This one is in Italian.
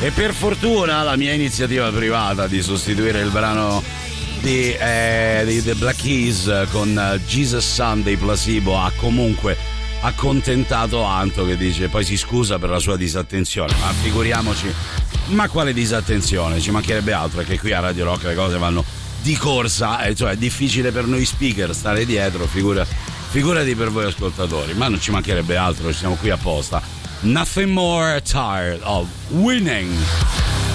E per fortuna la mia iniziativa privata di sostituire il brano di The Black Keys con Jesus Son dei Placebo ha comunque accontentato Anto, che dice, poi si scusa per la sua disattenzione, ma figuriamoci, ma quale disattenzione, ci mancherebbe altro, è che qui a Radio Rock le cose vanno di corsa, cioè è difficile per noi speaker stare dietro, figurati per voi ascoltatori, ma non ci mancherebbe altro, ci siamo qui apposta. Nothing more tired of winning.